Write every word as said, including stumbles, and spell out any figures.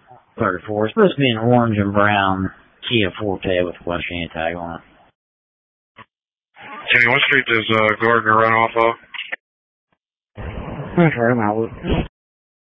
thirty-four. It's supposed to be an orange and brown Kia Forte with a Western tag on it. Kenny, what street does uh, Gardner run off of? That's right, I'm out.